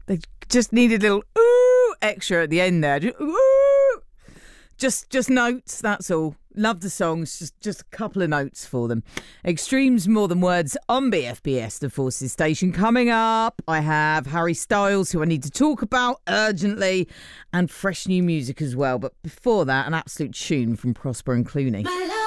They just needed a little ooh extra at the end there. Just notes, that's all. Love the songs, just a couple of notes for them. Extremes More Than Words on BFBS, the Forces station. Coming up, I have Harry Styles, who I need to talk about urgently, and fresh new music as well. But before that, an absolute tune from Prosper and Clooney.